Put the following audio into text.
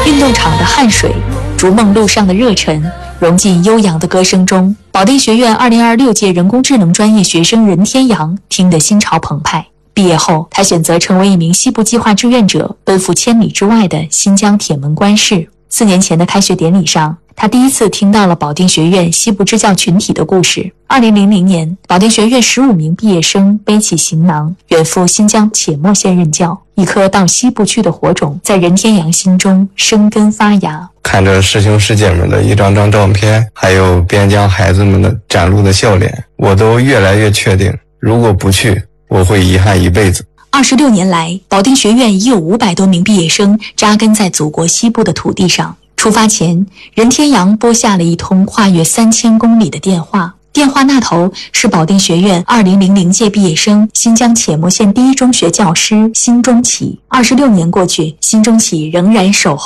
运动场的汗水，逐梦路上的热忱，融进悠扬的歌声中。保定学院2026届人工智能专业学生任天阳听得心潮澎湃。毕业后，他选择成为一名西部计划志愿者，奔赴千里之外的新疆铁门关市。4年前的开学典礼上，他第一次听到了保定学院西部支教群体的故事。2000年，保定学院15名毕业生背起行囊，远赴新疆且末县任教。一颗到西部去的火种，在任天阳心中生根发芽。 看着师兄师姐们的一张张照片，还有边疆孩子们的展露的笑脸，我都越来越确定，如果不去，我会遗憾一辈子。 26年来，保定学院已有500多名毕业生扎根在祖国西部的土地上。出发前，任天阳拨下了一通跨越3000公里的电话。电话那头是保定学院2000届毕业生，新疆且末县第一中学教师辛中启。26年过去，辛中启仍然守候